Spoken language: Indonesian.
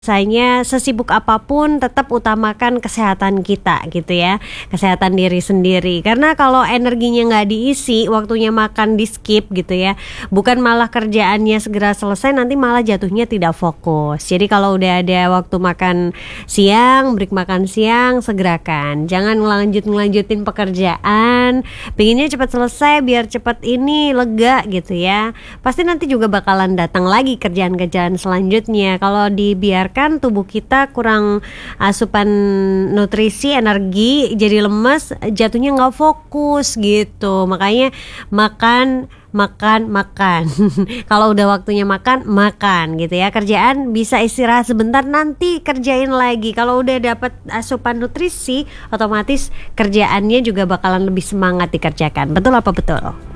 Misalnya sesibuk apapun tetap utamakan kesehatan kita gitu ya, kesehatan diri sendiri. Karena kalau energinya nggak diisi, waktunya makan di skip gitu ya, bukan malah kerjaannya segera selesai, nanti malah jatuhnya tidak fokus. Jadi kalau udah ada waktu makan siang, break makan siang, segerakan. Jangan ngelanjutin pekerjaan, pengennya cepat selesai biar cepat ini lega gitu ya. Pasti nanti juga bakalan datang lagi kerjaan-kerjaan selanjutnya. Kalau dibiarkan tubuh kita kurang asupan nutrisi, energi, jadi lemes, jatuhnya nggak fokus gitu. Makanya makan kalau udah waktunya makan gitu ya. Kerjaan bisa istirahat sebentar, nanti kerjain lagi. Kalau udah dapat asupan nutrisi, otomatis kerjaannya juga bakalan lebih semangat dikerjakan. Betul apa betul?